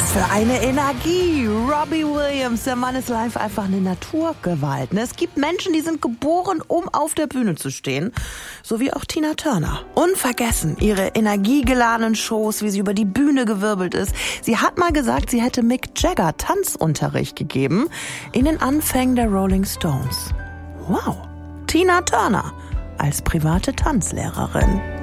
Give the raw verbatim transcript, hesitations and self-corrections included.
für eine Energie. Robbie Williams, der Mann ist live einfach eine Naturgewalt. Es gibt Menschen, die sind geboren, um auf der Bühne zu stehen. So wie auch Tina Turner. Unvergessen ihre energiegeladenen Shows, wie sie über die Bühne gewirbelt ist. Sie hat mal gesagt, sie hätte Mick Jagger Tanzunterricht gegeben in den Anfängen der Rolling Stones. Wow, Tina Turner als private Tanzlehrerin.